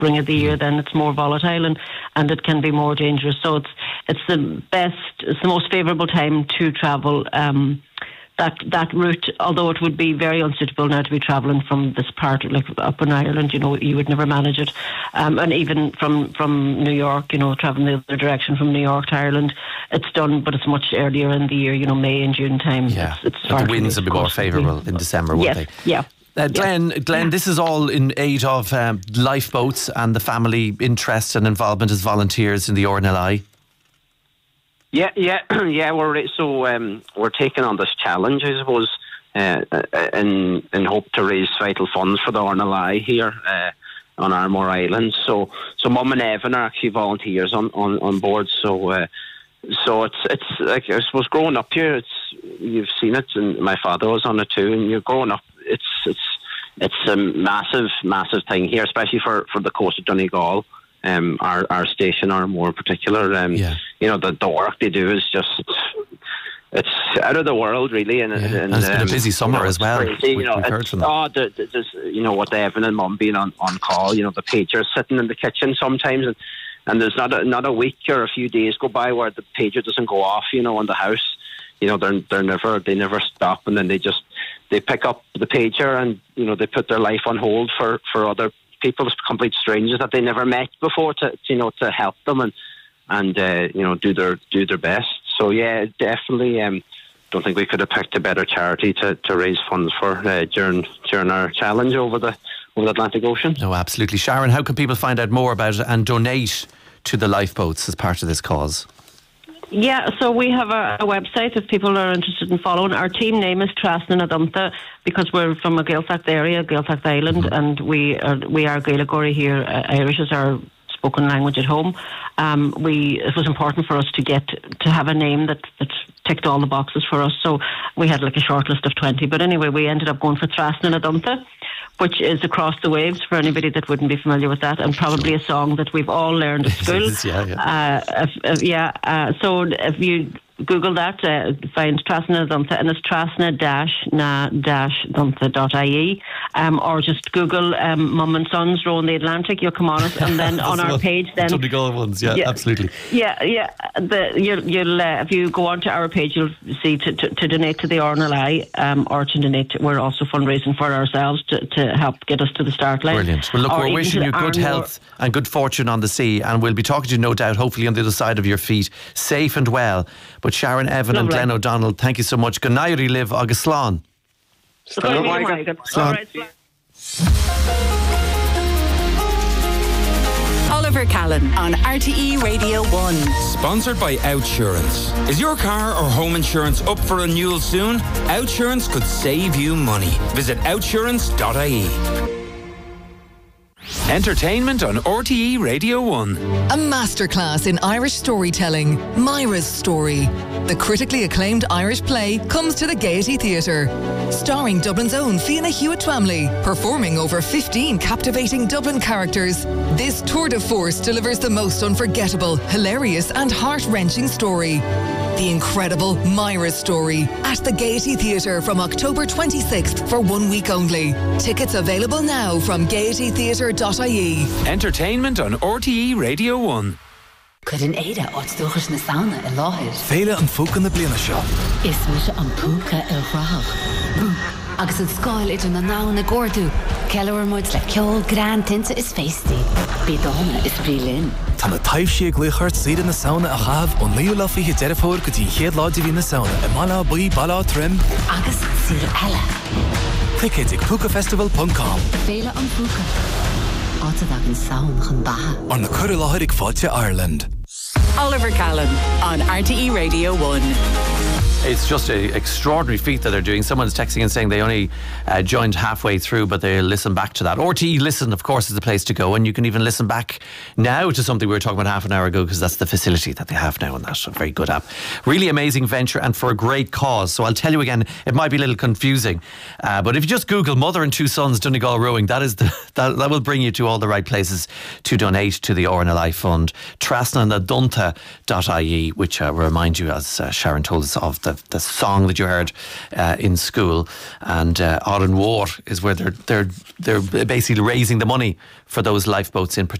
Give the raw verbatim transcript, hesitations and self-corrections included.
spring of the year, then it's more volatile and, and it can be more dangerous. So it's it's the best, it's the most favourable time to travel um, that that route, although it would be very unsuitable now to be travelling from this part, like up in Ireland, you know, you would never manage it. Um, and even from, from New York, you know, travelling the other direction from New York to Ireland, it's done, but it's much earlier in the year, you know, May and June time. Yeah, it's, it's but the winds will be more favourable in December, won't yes, they? Yeah. Uh, Glenn, yes. Glenn, yeah. this is all in aid of um, lifeboats and the family interest and involvement as volunteers in the R N L I. Yeah, yeah, yeah. We're so um, we're taking on this challenge, I suppose, uh, in in hope to raise vital funds for the R N L I here uh, on Armore Island. So, so Mum and Evan are actually volunteers on, on, on board. So, uh, so it's it's like I suppose growing up here, it's you've seen it, and my father was on it too. And you're growing up, it's it's it's a massive, massive thing here, especially for, for the coast of Donegal. Um, our our station, Armore in particular, um, yeah. you know, the, the work they do is just it's out of the world, really. And, yeah. and, and it's been um, a busy summer you know, as well. Crazy, we, you know, we've heard from them. Oh, the, the, there's, you know, what Evan and Mum being on, on call. You know, the pager sitting in the kitchen sometimes, and, and there's not a, not a week or a few days go by where the pager doesn't go off. You know, in the house, you know, they're they're never they never stop, and then they just they pick up the pager and you know they put their life on hold for for other people, complete strangers that they never met before, to you know to help them and and uh, you know do their do their best. So yeah, definitely. Um, don't think we could have picked a better charity to, to raise funds for uh, during during our challenge over the over the Atlantic Ocean. No, absolutely, Sharon. How can people find out more about it and donate to the lifeboats as part of this cause? Yeah, so we have a, a website if people are interested in following. Our team name is Trasna na Dumta because we're from a Gaeltacht area, Gaeltacht Island, mm-hmm. and we are we are Gaelegori here. Uh, Irish is our spoken language at home. Um, we it was important for us to get to have a name that that ticked all the boxes for us. So we had like a short list of twenty. But anyway, we ended up going for Trasna na Dumta, which is Across the Waves for anybody that wouldn't be familiar with that, and probably a song that we've all learned at school. yeah, yeah. Uh, if, if, yeah uh, so if you Google that, uh, find Trasna na Dumta, and it's trasna dash na dash dumta dot I E, um, or just Google um, Mum and Sons rowing the Atlantic. You'll come on it, and then on our page, then Donegal ones, yeah, yeah, absolutely. Yeah, yeah. The, you'll, you'll uh, if you go onto our page, you'll see to, to, to donate to the R N L I, um, or to donate. To, we're also fundraising for ourselves to, to help get us to the start line. Brilliant. Well, look, or we're wishing you good health and good fortune on the sea, and we'll be talking to you, no doubt, hopefully on the other side of your feet, safe and well. But Sharon, Evan, Lovely. and Glenn O'Donnell, thank you so much. Good night, live August Slán. Oliver Callan on R T E Radio one. Sponsored by Outsurance. Is your car or home insurance up for renewal soon? Outsurance could save you money. Visit outsurance dot I E. Entertainment on R T E Radio one. A masterclass in Irish storytelling, Myra's Story. The critically acclaimed Irish play comes to the Gaiety Theatre. Starring Dublin's own Fiona Hewitt-Twamley, performing over fifteen captivating Dublin characters. This tour de force delivers the most unforgettable, hilarious and heart-wrenching story. The incredible Myra's Story at the Gaiety Theatre from October twenty-sixth for one week only. Tickets available now from gaiety theatre dot I E. Entertainment on R T E Radio one. Could an Ada outstochers na sauna in Láthir? Féile an fúca na bliana seo. Is muise an púca il rach. Agus an scáil idir na ná na gordú. Ceilewar muid le ceol gran tinte is feisty. Bí dóna is brilin. Tá na taobh sí gluchart siad na sauna a chaf on líú la fiche derefór go tí chéad láide hí na sauna. E mala buí bala trim. Agus sir eile. Ticket ag púcafestival dot com. Féile an púca. Áta dag an saun gan baha. On na cur láthir ag fáilte Ireland. Oliver Callan on R T E Radio one. It's just an extraordinary feat that they're doing. Someone's texting and saying they only uh, joined halfway through, but they'll listen back to that. R T E Listen, of course, is the place to go, and you can even listen back now to something we were talking about half an hour ago, because that's the facility that they have now, and that's a very good app. Really amazing venture and for a great cause. So I'll tell you again, it might be a little confusing, uh, but if you just Google Mother and Two Sons Donegal Rowing, that is the, that, that will bring you to all the right places to donate to the R N L I fund. trasna na dumta dot I E, which uh, will remind you, as uh, Sharon told us, of the the, the song that you heard uh, in school. And uh, Aran War is where they're they're they're basically raising the money for those lifeboats in particular.